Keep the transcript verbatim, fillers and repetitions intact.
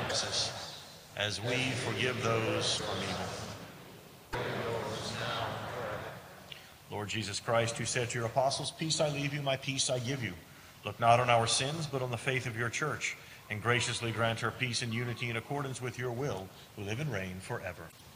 trespasses, as we forgive those from evil. Lord Jesus Christ, who said to your apostles, "Peace I leave you, my peace I give you," look not on our sins, but on the faith of your church, and graciously grant her peace and unity in accordance with your will, who live and reign forever.